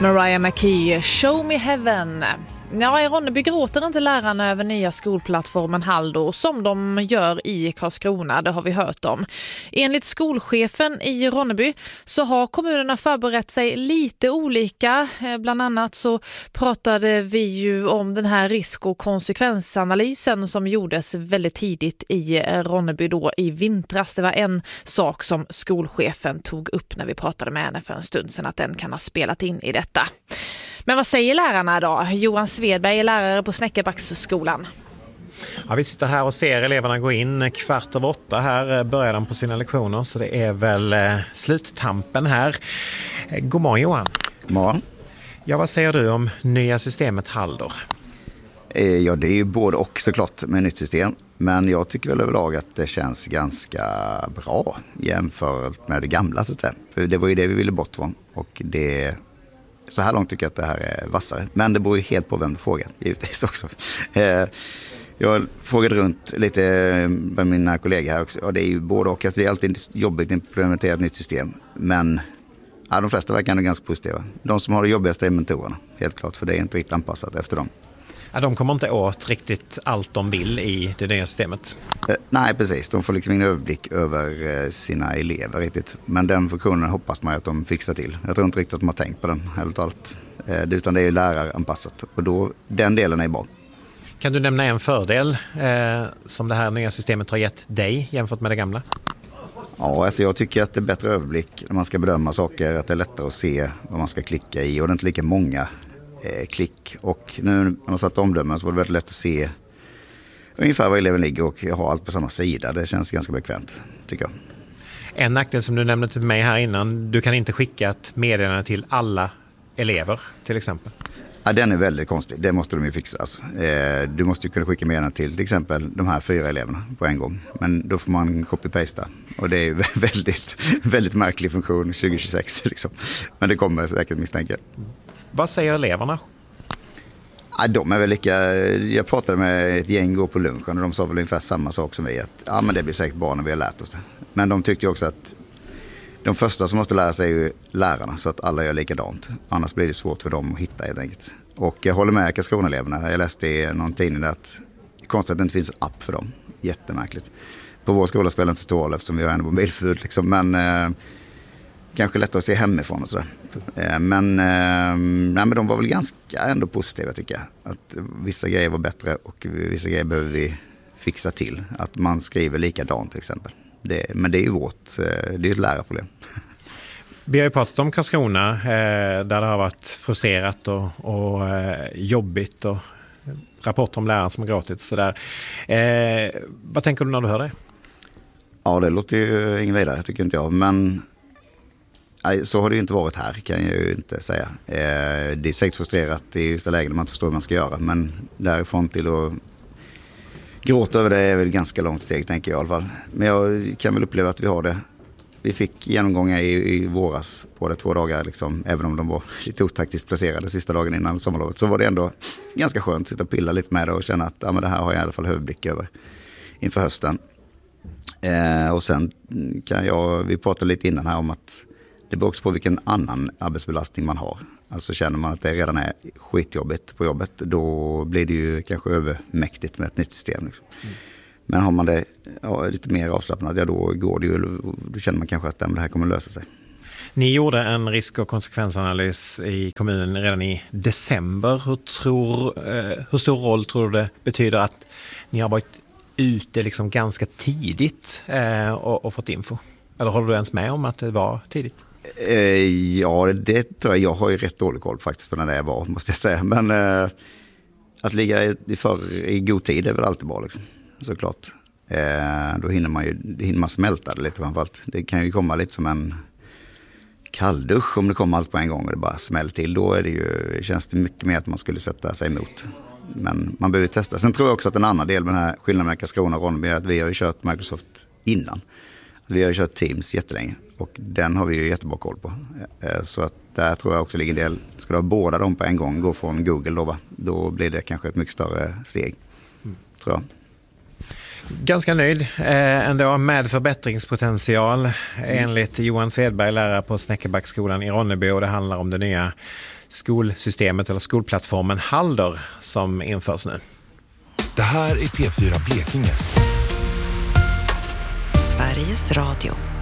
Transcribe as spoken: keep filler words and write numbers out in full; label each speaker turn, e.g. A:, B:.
A: Mariah McKee, Show Me Heaven. Ja, i Ronneby gråter inte lärarna över nya skolplattformen Haldor som de gör i Karlskrona, det har vi hört om. Enligt skolchefen i Ronneby så har kommunerna förberett sig lite olika. Bland annat så pratade vi ju om den här risk- och konsekvensanalysen som gjordes väldigt tidigt i Ronneby då i vintras. Det var en sak som skolchefen tog upp när vi pratade med henne för en stund sedan, att den kan ha spelat in i detta. Men vad säger lärarna då? Johan Svedberg är lärare på Snäckebacksskolan.
B: Ja, vi sitter här och ser eleverna gå in kvart över åtta. Här börjar de på sina lektioner, så det är väl eh, sluttampen här. God morgon Johan.
C: God morgon.
B: Ja, vad säger du om nya systemet Haldor?
C: Eh, ja, det är ju både och såklart med nytt system. Men jag tycker väl överlag att det känns ganska bra jämfört med det gamla så att säga. För det var ju det vi ville bort från. Och det... Så här långt tycker jag att det här är vassare. Men det beror ju helt på vem du frågar, givetvis också. Eh, jag frågade runt lite med mina kollegor här också. Och det är ju både och. Alltså det är alltid jobbigt att implementera ett nytt system. Men ja, de flesta verkar ändå ganska positiva. De som har det jobbigaste är mentorerna, helt klart. För det är inte riktigt anpassat efter dem.
B: Ja, de kommer inte åt riktigt allt de vill i det nya systemet.
C: Eh, nej, precis. De får liksom ingen överblick över eh, sina elever riktigt. Men den funktionen hoppas man att de fixar till. Jag tror inte riktigt att de har tänkt på den helt allt. Eh, utan det är ju läraranpassat. Och då, den delen är bra.
B: Kan du nämna en fördel eh, som det här nya systemet har gett dig jämfört med det gamla?
C: Ja, alltså jag tycker att det är bättre överblick när man ska bedöma saker. Att det är lättare att se vad man ska klicka i. Och det är inte lika många eh, klick. Och nu när man satt omdömen så var det väldigt lätt att se ungefär var eleven ligger och ha allt på samma sida. Det känns ganska bekvämt, tycker jag. En
B: nackdel som du nämnde till mig här innan, du kan inte skicka ett meddelande till alla elever till exempel.
C: Ja, den är väldigt konstig. Det måste de ju fixa. Alltså. Eh, du måste ju kunna skicka meddelande till till exempel de här fyra eleverna på en gång. Men då får man copy-pasta. Och det är väldigt, väldigt märklig funktion tjugo tjugosex. Liksom. Men det kommer säkert misstänka.
B: Vad säger eleverna?
C: Ja, de är väl lika, jag pratade med ett gäng går på lunchen och de sa väl ungefär samma sak som vi. Att, ja, men det blir säkert bra när vi har lärt oss det. Men de tyckte också att de första som måste lära sig är ju lärarna så att alla gör likadant. Annars blir det svårt för dem att hitta helt enkelt. Och jag håller med Karlskrona-eleverna. Jag läste i någon tidning att det är konstigt att det inte finns en app för dem. Jättemärkligt. På vår skola spelar det inte stor roll eftersom vi har en mobilförbud. Liksom. Men eh, kanske lättare att se hemifrån och sådär. Eh, men, eh, nej, men de var väl ganska ändå positiva tycker jag. Att vissa grejer var bättre och vissa grejer behöver vi fixa till. Att man skriver likadant till exempel. Det, men det är ju vårt, det är ett lärarproblem.
B: Vi har ju pratat om Karlskrona eh, där det har varit frustrerat och, och eh, jobbigt och rapporter om lärare som har gråtit och sådär. Eh, vad tänker du när du hör det?
C: Ja, det låter ju ingen vidare tycker inte jag. Men nej, så har det ju inte varit här kan jag ju inte säga. Eh, det är säkert frustrerat i vissa lägen när man inte förstår vad man ska göra. Men därifrån till att gråta över det är väl ganska långt steg tänker jag i alla fall. Men jag kan väl uppleva att vi har det. Vi fick genomgångar i, i våras på det två dagar liksom, även om de var lite otaktiskt placerade sista dagen innan sommarlovet. Så var det ändå ganska skönt att sitta och pilla lite med det och känna att ja, men det här har jag i alla fall överblick över inför hösten. Eh, och sen kan jag, vi pratade lite innan här om att det beror också på vilken annan arbetsbelastning man har. Alltså känner man att det redan är skitjobbigt på jobbet, då blir det ju kanske övermäktigt med ett nytt system. Liksom. Mm. Men har man det ja, lite mer avslappnat, ja, då går det ju, då känner man kanske att det här kommer att lösa sig.
B: Ni gjorde en risk- och konsekvensanalys i kommunen redan i december. Hur, tror, eh, hur stor roll tror du det betyder att ni har varit ute liksom ganska tidigt eh, och, och fått info? Eller håller du ens med om att det var tidigt?
C: Eh, ja, det tror jag. Jag har ju rätt dålig koll faktiskt på när det var, måste jag säga. Men eh, att ligga i, för, i god tid är väl alltid bra, liksom. Såklart. Eh, då hinner man ju hinner man smälta det lite framförallt. Det kan ju komma lite som en kalldusch om det kommer allt på en gång och det bara smäller till. Då är det ju, känns det mycket mer att man skulle sätta sig emot. Men man behöver testa. Sen tror jag också att en annan del med den här skillnaden med Karlskrona och Ronneby är att vi har ju kört Microsoft innan. Vi har ju kört Teams jättelänge och den har vi ju jättebra koll på. Så att där tror jag också ligger en del, ska du ha båda dem på en gång, gå från Google då, va? Då blir det kanske ett mycket större steg, mm. tror jag.
B: Ganska nöjd eh, ändå med förbättringspotential mm. enligt Johan Svedberg, lärare på Snäckebacksskolan i Ronneby, och det handlar om det nya skolsystemet eller skolplattformen Halldor som införs nu.
D: Det här är P fyra Blekinge.
E: Sveriges Radio.